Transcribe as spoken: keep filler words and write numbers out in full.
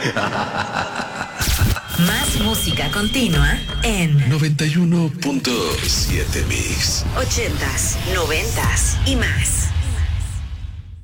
Más música continua en noventa y uno punto siete Mix. ochentas, noventas y más.